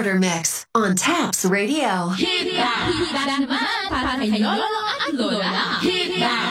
Starter Mix on Taps Radio. Hit back naman para kay Lolo at Lola. Hit back.